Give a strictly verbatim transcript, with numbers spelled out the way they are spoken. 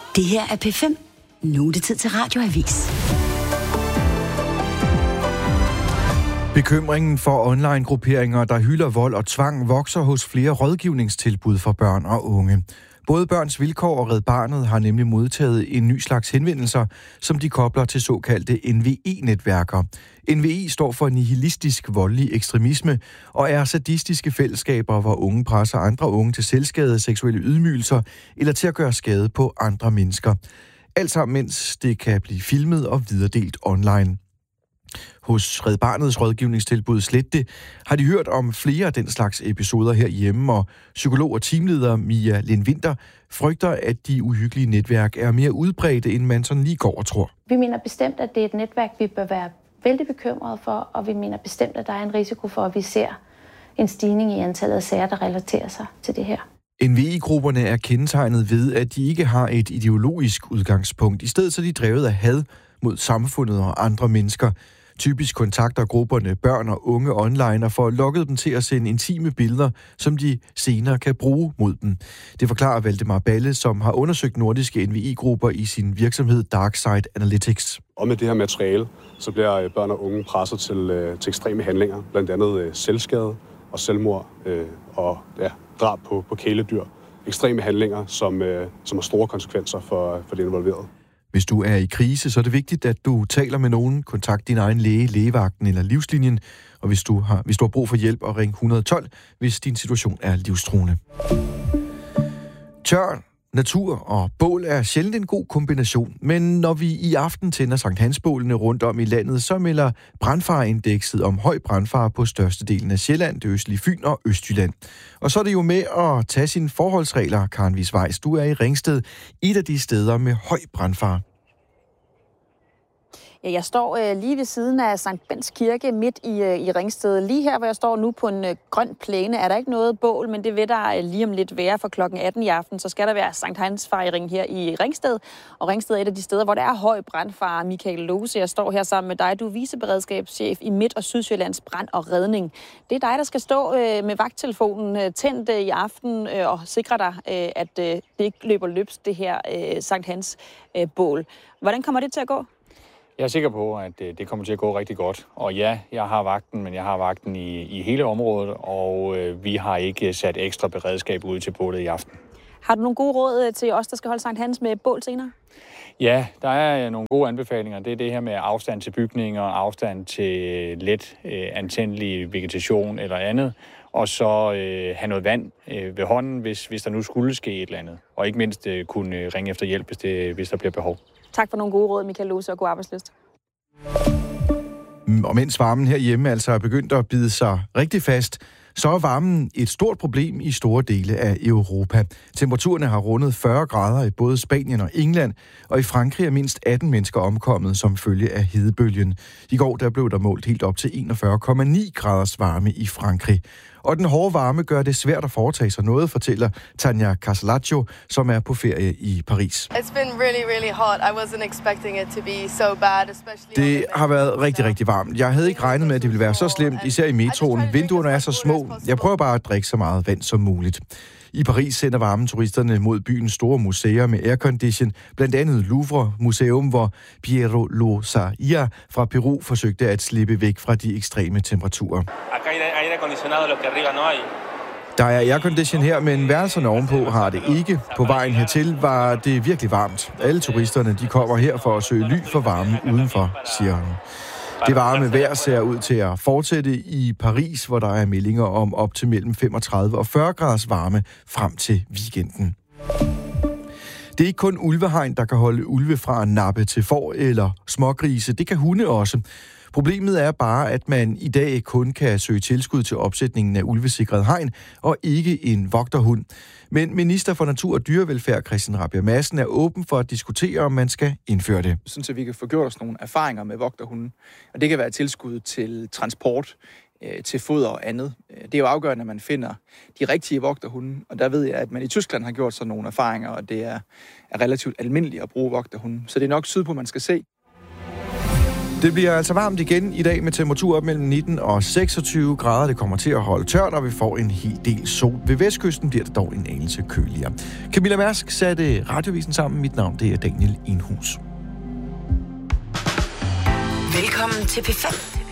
Det her er P fem. Nu er det tid til Radioavis. Bekymringen for online-grupperinger, der hylder vold og tvang, vokser hos flere rådgivningstilbud for børn og unge. Både Børns Vilkår og Red Barnet har nemlig modtaget en ny slags henvendelser, som de kobler til såkaldte N V E-netværker. N V E står for nihilistisk voldelig ekstremisme og er sadistiske fællesskaber, hvor unge presser andre unge til selvskade, seksuelle ydmygelser eller til at gøre skade på andre mennesker. Alt sammen mens det kan blive filmet og videredelt online. Hos Red Barnets rådgivningstilbud Slet det har de hørt om flere af den slags episoder herhjemme, og psykolog og teamleder Mia Lindwinter frygter, at de uhyggelige netværk er mere udbredte, end man sådan lige går og tror. Vi mener bestemt, at det er et netværk, vi bør være vældig bekymrede for, og vi mener bestemt, at der er en risiko for, at vi ser en stigning i antallet af sager, der relaterer sig til det her. N V E-grupperne er kendetegnet ved, at de ikke har et ideologisk udgangspunkt. I stedet så er de drevet af had mod samfundet og andre mennesker. Typisk kontakter grupperne børn og unge online og får lokket dem til at sende intime billeder, som de senere kan bruge mod dem. Det forklarer Valdemar Balle, som har undersøgt nordiske N V E-grupper i sin virksomhed Darkside Analytics. Og med det her materiale, så bliver børn og unge presset til, til ekstreme handlinger, blandt andet selvskade og selvmord øh, og ja, drab på, på kæledyr. Ekstreme handlinger, som, øh, som har store konsekvenser for, for de involverede. Hvis du er i krise, så er det vigtigt, at du taler med nogen. Kontakt din egen læge, lægevagten eller livslinjen. Og hvis du har, hvis du har brug for hjælp, og ring et et to, hvis din situation er livstruende. Tør, natur og bål er sjældent en god kombination. Men når vi i aften tænder Sankt Hans-bålene rundt om i landet, så melder brandfareindekset om høj brandfare på størstedelen af Sjælland, det østlige Fyn og Østjylland. Og så er det jo med at tage sine forholdsregler, Karen Wies. Du er i Ringsted, et af de steder med høj brandfare. Ja, jeg står øh, lige ved siden af Sankt Bendts Kirke midt i, øh, i Ringsted. Lige her, hvor jeg står nu på en øh, grøn plæne, er der ikke noget bål, men det vil der øh, lige om lidt være for klokken atten i aften. Så skal der være Sankt Hans-fejring her i Ringsted. Og Ringsted er et af de steder, hvor der er høj brandfare. Michael Lose, jeg står her sammen med dig. Du er viceberedskabschef i Midt- og Sydsjællands Brand og Redning. Det er dig, der skal stå øh, med vagttelefonen øh, tændt øh, i aften øh, og sikre dig, øh, at øh, det ikke løber løbsk, det her øh, Sankt Hans-bål. Øh, Hvordan kommer det til at gå? Jeg er sikker på, at det kommer til at gå rigtig godt. Og ja, jeg har vagten, men jeg har vagten i, i hele området, og øh, vi har ikke sat ekstra beredskab ud til bålet i aften. Har du nogle gode råd til os, der skal holde Sankt Hans med bål senere? Ja, der er nogle gode anbefalinger. Det er det her med afstand til bygninger, afstand til let øh, antændelig vegetation eller andet. Og så øh, have noget vand øh, ved hånden, hvis, hvis der nu skulle ske et eller andet. Og ikke mindst øh, kunne ringe efter hjælp, hvis, det, hvis der bliver behov. Tak for nogle gode råd, Michael Lose, og god arbejdslyst. Og mens varmen herhjemme altså er begyndt at bide sig rigtig fast, så er varmen et stort problem i store dele af Europa. Temperaturerne har rundet fyrre grader i både Spanien og England, og i Frankrig er mindst atten mennesker omkommet som følge af hedebølgen. I går der blev der målt helt op til enogfyrre komma ni graders varme i Frankrig. Og den hårde varme gør det svært at foretage sig noget, fortæller Tanja Casalaccio, som er på ferie i Paris. It's been really, really hot. I wasn't expecting it to be so bad, especially. Det har været rigtig, rigtig varmt. Jeg havde ikke regnet med, at det ville være så slemt, især i metroen. Vinduerne er så små. Jeg prøver bare at drikke så meget vand som muligt. I Paris sender varmen turisterne mod byens store museer med aircondition, blandt andet Louvre Museum, hvor Piero Lozaia fra Peru forsøgte at slippe væk fra de ekstreme temperaturer. Der er aircondition her, men værelserne ovenpå har det ikke. På vejen hertil var det virkelig varmt. Alle turisterne de kommer her for at søge ly for varmen udenfor, siger han. Det varme vejr ser ud til at fortsætte i Paris, hvor der er meldinger om op til mellem femogtredive og fyrre graders varme frem til weekenden. Det er ikke kun ulvehegn, der kan holde ulve fra at nappe til får eller smågrise. Det kan hunde også. Problemet er bare, at man i dag kun kan søge tilskud til opsætningen af ulvesikret hegn og ikke en vogterhund. Men minister for Natur og Dyrevelfærd, Christian Rabjerg Madsen, er åben for at diskutere, om man skal indføre det. Sådan, at vi kan få gjort os nogle erfaringer med vogterhunden. Og det kan være tilskud til transport, øh, til foder og andet. Det er jo afgørende, at man finder de rigtige vogterhunde. Og der ved jeg, at man i Tyskland har gjort sig nogle erfaringer, og det er, er relativt almindeligt at bruge vogterhunde. Så det er nok sydpå, man skal se. Det bliver altså varmt igen i dag med temperaturer op mellem nitten og seksogtyve grader. Det kommer til at holde tørt, og vi får en hel del sol. Ved vestkysten bliver det dog en anelse køligere. Camilla Mærsk satte radiovisen sammen. Mit navn det er Daniel Enhus. Velkommen til P fem.